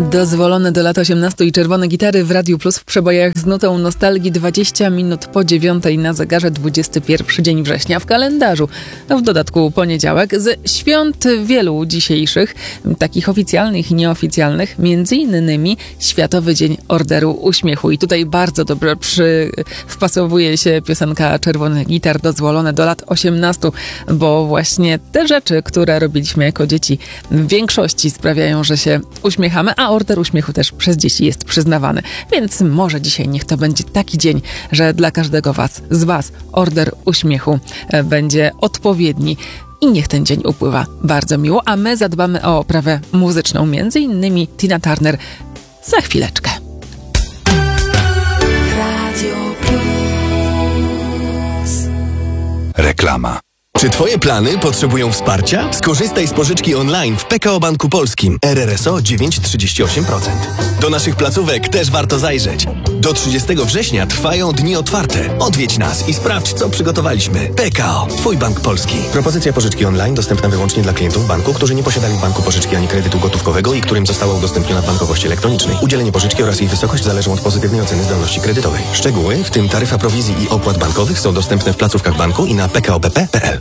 Dozwolone do lat 18 i czerwone gitary w Radiu Plus w przebojach z nutą nostalgii 20 minut po 9 na zegarze 21 dzień września w kalendarzu. W dodatku poniedziałek z świąt wielu dzisiejszych, takich oficjalnych i nieoficjalnych, między innymi Światowy Dzień Orderu Uśmiechu. I tutaj bardzo dobrze wpasowuje się piosenka Czerwonych Gitar dozwolone do lat 18, bo właśnie te rzeczy, które robiliśmy jako dzieci, w większości sprawiają, że się uśmiechamy, a Order Uśmiechu też przez dzieci jest przyznawany. Więc może dzisiaj niech to będzie taki dzień, że dla każdego z was Order Uśmiechu będzie odpowiedni. I niech ten dzień upływa bardzo miło, a my zadbamy o oprawę muzyczną, między innymi Tina Turner za chwileczkę. Radio Plus. Reklama. Czy twoje plany potrzebują wsparcia? Skorzystaj z pożyczki online w PKO Banku Polskim. RRSO 9,38%. Do naszych placówek też warto zajrzeć. Do 30 września trwają dni otwarte. Odwiedź nas i sprawdź, co przygotowaliśmy. PKO, twój bank polski. Propozycja pożyczki online dostępna wyłącznie dla klientów banku, którzy nie posiadali w banku pożyczki ani kredytu gotówkowego i którym została udostępniona w bankowości elektronicznej. Udzielenie pożyczki oraz jej wysokość zależą od pozytywnej oceny zdolności kredytowej. Szczegóły, w tym taryfa prowizji i opłat bankowych, są dostępne w placówkach banku i na pkobp.pl.